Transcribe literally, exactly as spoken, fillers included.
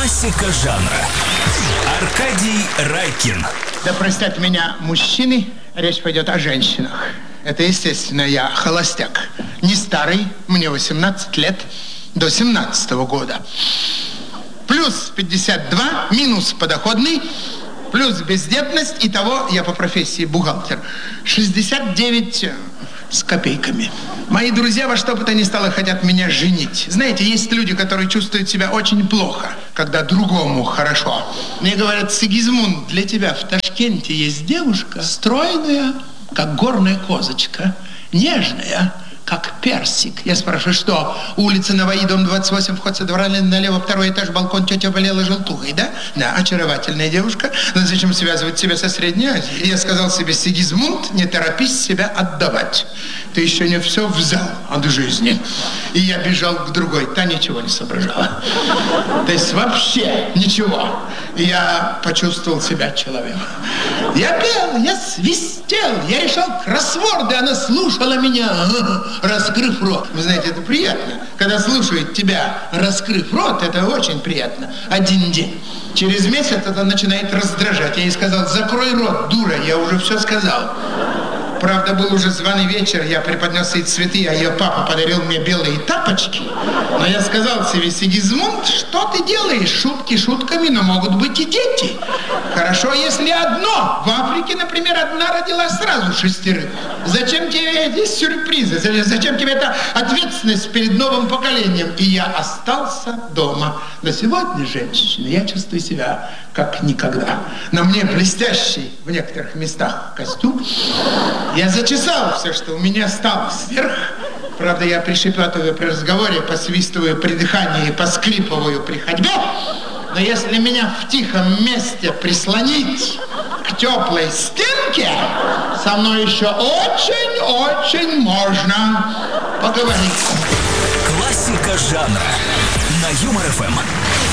Классика жанра. Аркадий Райкин. Да простят меня мужчины, речь пойдет о женщинах. Это, естественно, я холостяк. Не старый, мне восемнадцать лет, до семнадцатого года. Плюс пятьдесят два, минус подоходный, плюс бездетность. Итого я по профессии бухгалтер. шестьдесят девять с копейками. Мои друзья во что бы то ни стало хотят меня женить. Знаете, есть люди, которые чувствуют себя очень плохо, когда другому хорошо. Мне говорят: Сигизмунд, для тебя в Ташкенте есть девушка, стройная, как горная козочка, нежная, как персик. Я спрашиваю, что? Улица Наваи, дом двадцать восемь, вход со двора налево, второй этаж, балкон, тетя болела желтухой, да? Да, очаровательная девушка. Но зачем связывать себя со Средней Азией? Я сказал себе: Сигизмунд, не торопись себя отдавать. Ты еще не все взял от жизни. И я бежал к другой, та ничего не соображала. То есть вообще ничего. И я почувствовал себя человеком. Я пел, я свистел, я решал кроссворды, она слушала меня, раскрыв рот. Вы знаете, это приятно. Когда слушают тебя, раскрыв рот, это очень приятно. Один день. Через месяц это начинает раздражать. Я ей сказал: закрой рот, дура, я уже все сказал. Правда, был уже званый вечер, я преподнес ей цветы, а ее папа подарил мне белые тапочки. Но я сказал себе: Сигизмунд, что ты делаешь? Шутки шутками, но могут быть и дети. Хорошо, если одно. В Африке, например, одна родила сразу шестерых. Зачем тебе эти сюрпризы? Зачем тебе эта ответственность перед новым поколением? И я остался дома. Но сегодня, женщины, я чувствую себя как никогда. На мне блестящий в некоторых местах костюм. Я зачесал все, что у меня осталось вверх. Правда, я пришепетываю при разговоре, посвистываю при дыхании, поскрипываю при ходьбе. Но если меня в тихом месте прислонить к теплой стенке, со мной еще очень-очень можно поговорить. Классика жанра на Юмор ФМ.